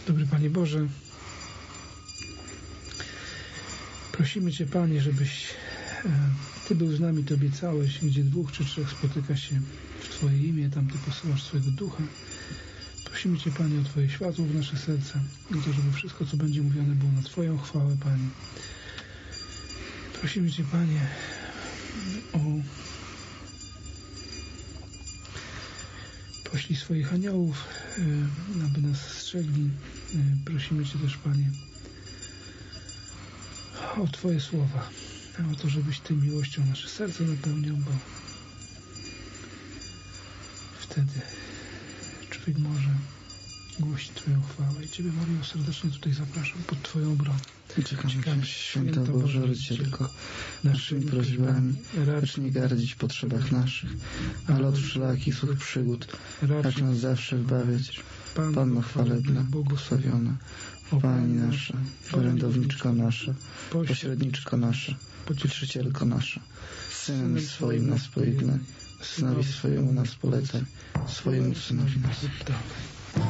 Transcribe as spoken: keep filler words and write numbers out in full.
Dobry Panie Boże, prosimy Cię, Panie, żebyś Ty był z nami, Ty obiecałeś, gdzie dwóch czy trzech spotyka się w Twoje imię, tam Ty posyłasz swojego Ducha. Prosimy Cię, Panie, o Twoje światło w nasze serca, o to, żeby wszystko, co będzie mówione, było na Twoją chwałę, Panie. Prosimy Cię, Panie, o poślij swoich aniołów, aby nas strzegli. Prosimy Cię też, Panie, o Twoje słowa, o to, żebyś Ty miłością nasze serce napełniał, bo wtedy człowiek może głosić Twoją chwałę. I Ciebie, Maryjo, serdecznie tutaj zapraszam pod Twoją obronę. Czekamy, Święta Boża Rodzicielko, naszymi prośbami, racz nie gardzić w potrzebach naszych, ale od wszelakich złych przygód racz nas zawsze wybawiać. Panno chwalebna, błogosławiona, Pani nasza, orędowniczko nasza, pośredniczko nasza, pocieszycielko nasza, Synem swoim nas pojednaj, Synowi swojemu nas polecaj, swojemu Synowi nas oddawaj.